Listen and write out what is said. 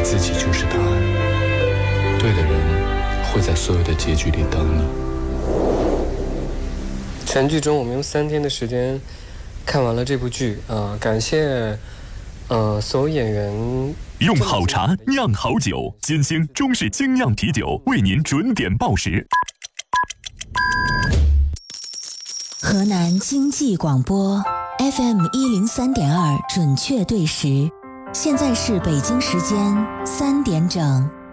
自己就是答案。对的人会在所有的结局里等你。 全剧终，我们用3天的时间看完了这部剧感谢所有演员。 用好茶酿好酒，金星中式精酿啤酒为您准点报时。 河南经济广播 FM103.2准确对时，现在是北京时间3点整。